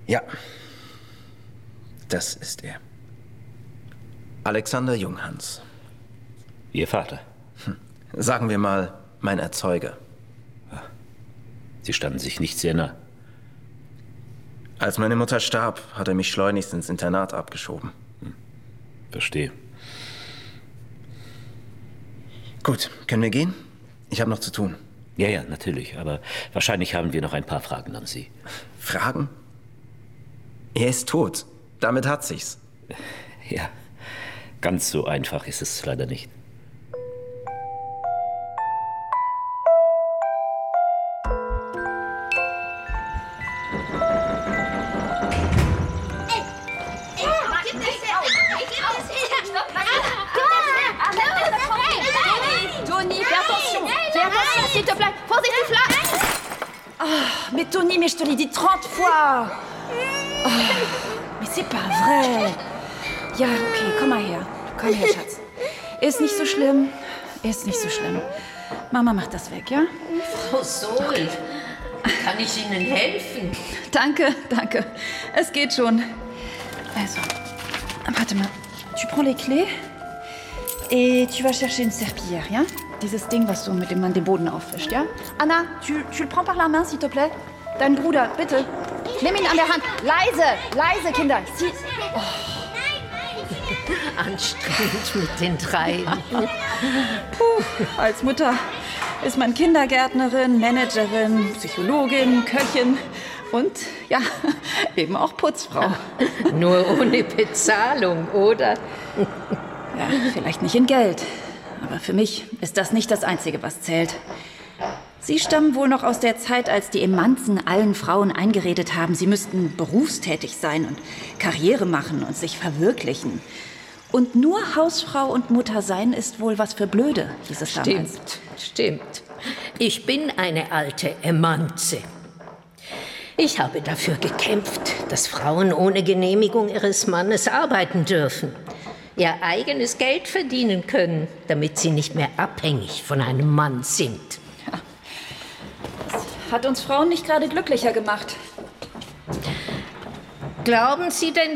Ja, das ist er. Alexander Junghans. Ihr Vater? Sagen wir mal, mein Erzeuger. Sie standen sich nicht sehr nah. Als meine Mutter starb, hat er mich schleunigst ins Internat abgeschoben. Verstehe. Gut, können wir gehen? Ich habe noch zu tun. Ja, natürlich. Aber wahrscheinlich haben wir noch ein paar Fragen an Sie. Fragen? Er ist tot. Damit hat sich's. Ja, ganz so einfach ist es leider nicht. Tony, fais attention. Fais attention, s'il te plaît. Vorsichtig, Fla. Oh, mais Tony, mais je te l'ai dit 30 fois. Oh, mais c'est pas vrai. Ja, okay, komm mal her. Komm her, Schatz. Ist nicht so schlimm. Ist nicht so schlimm. Mama macht das weg, ja? Frau Sohl, kann ich Ihnen helfen? Danke, danke. Es geht schon. Also, warte mal. Tu prends les clés et tu vas chercher une serpillière, ja? Dieses Ding, was du mit dem man den Boden aufwischt, ja? Anna, tu le prends par la main, s'il te plaît? Dein Bruder, bitte. Nimm ihn an der Hand. Leise, leise, Kinder. Sie... Anstrengend mit den dreien. Puh, als Mutter ist man Kindergärtnerin, Managerin, Psychologin, Köchin und, ja, eben auch Putzfrau. Nur ohne Bezahlung, oder? Ja, vielleicht nicht in Geld. Aber für mich ist das nicht das Einzige, was zählt. Sie stammen wohl noch aus der Zeit, als die Emanzen allen Frauen eingeredet haben, sie müssten berufstätig sein und Karriere machen und sich verwirklichen. Und nur Hausfrau und Mutter sein ist wohl was für Blöde, hieß es damals. Stimmt. Ich bin eine alte Emanze. Ich habe dafür gekämpft, dass Frauen ohne Genehmigung ihres Mannes arbeiten dürfen, ihr eigenes Geld verdienen können, damit sie nicht mehr abhängig von einem Mann sind. Ja. Das hat uns Frauen nicht gerade glücklicher gemacht. Glauben Sie denn